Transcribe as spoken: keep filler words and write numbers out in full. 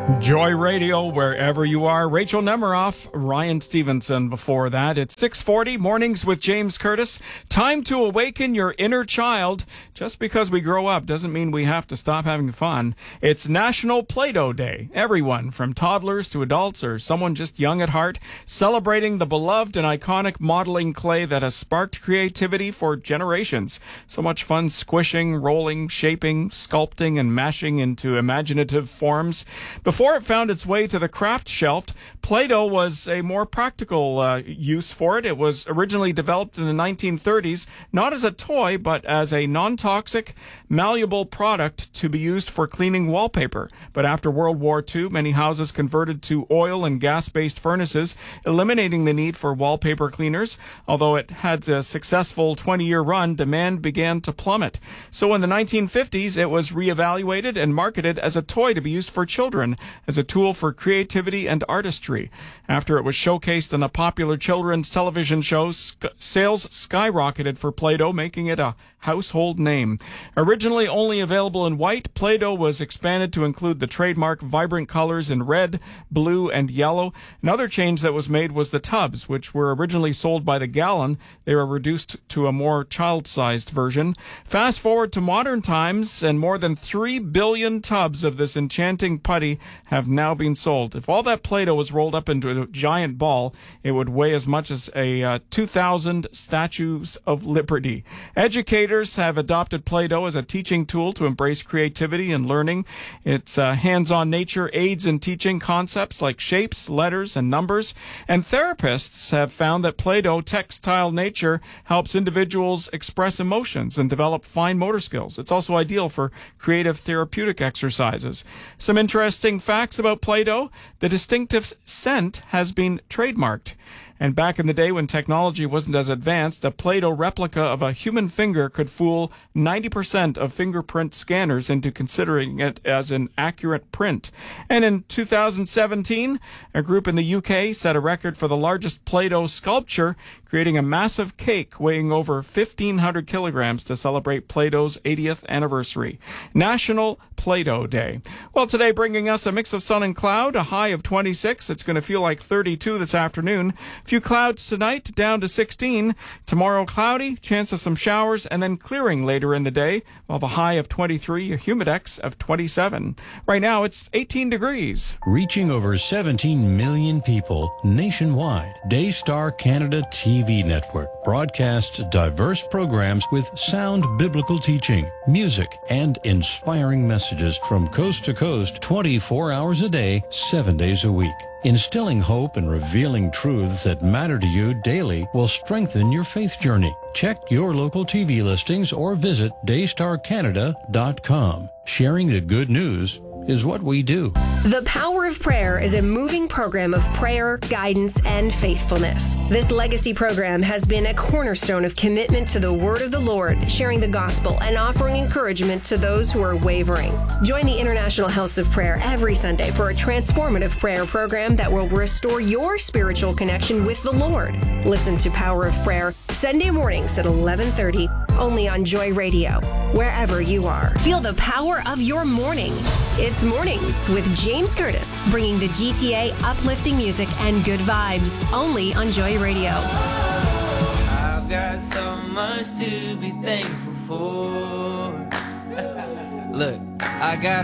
Joy Radio, wherever you are. Rachel Nemiroff, Ryan Stevenson before that. It's six forty, Mornings with James Curtis. Time to awaken your inner child. Just because we grow up doesn't mean we have to stop having fun. It's National Play-Doh Day. Everyone, from toddlers to adults or someone just young at heart, celebrating the beloved and iconic modeling clay that has sparked creativity for generations. So much fun squishing, rolling, shaping, sculpting, and mashing into imaginative forms. Before it found its way to the craft shelf, Play-Doh was a more practical uh, use for it. It was originally developed in the nineteen thirties, not as a toy, but as a non-toxic, malleable product to be used for cleaning wallpaper. But after World War Two, many houses converted to oil and gas-based furnaces, eliminating the need for wallpaper cleaners. Although it had a successful twenty-year run, demand began to plummet. So in the nineteen fifties, it was reevaluated and marketed as a toy to be used for children, as a tool for creativity and artistry. After it was showcased on a popular children's television show, sc- sales skyrocketed for Play-Doh, making it a household name. Originally only available in white, Play-Doh was expanded to include the trademark vibrant colors in red, blue, and yellow. Another change that was made was the tubs, which were originally sold by the gallon. They were reduced to a more child-sized version. Fast forward to modern times, and more than three billion tubs of this enchanting putty have now been sold. If all that Play-Doh was rolled up into a giant ball, it would weigh as much as a uh, two thousand Statues of Liberty. Educators have adopted Play-Doh as a teaching tool to embrace creativity and learning. Its uh, hands-on nature aids in teaching concepts like shapes, letters, and numbers. And therapists have found that Play-Doh textile nature helps individuals express emotions and develop fine motor skills. It's also ideal for creative therapeutic exercises. Some interesting facts about Play-Doh: the distinctive scent has been trademarked. And back in the day when technology wasn't as advanced, a Play-Doh replica of a human finger could fool ninety percent of fingerprint scanners into considering it as an accurate print. And in two thousand seventeen, a group in the U K set a record for the largest Play-Doh sculpture, creating a massive cake weighing over fifteen hundred kilograms to celebrate Play-Doh's eightieth anniversary. National Play-Doh Day. Well, today bringing us a mix of sun and cloud, a high of twenty-six. It's going to feel like thirty-two this afternoon. Few clouds tonight, down to sixteen. Tomorrow cloudy, chance of some showers, and then clearing later in the day. We'll have a high of twenty-three, a humidex of twenty-seven. Right now it's eighteen degrees. Reaching over seventeen million people nationwide, Daystar Canada T V Network broadcasts diverse programs with sound biblical teaching, music, and inspiring messages from coast to coast, twenty-four hours a day, seven days a week. Instilling hope and revealing truths that matter to you daily will strengthen your faith journey. Check your local T V listings or visit daystar canada dot com. Sharing the good news is what we do. The Power of Prayer is a moving program of prayer, guidance, and faithfulness. This legacy program has been a cornerstone of commitment to the Word of the Lord, sharing the gospel, and offering encouragement to those who are wavering. Join the International House of Prayer every Sunday for a transformative prayer program that will restore your spiritual connection with the Lord. Listen to Power of Prayer Sunday mornings at eleven thirty, only on Joy Radio, wherever you are. Feel the power of your morning. It's Mornings with James Curtis, bringing the G T A uplifting music and good vibes, only on Joy Radio. I've got so much to be thankful for. Look, I got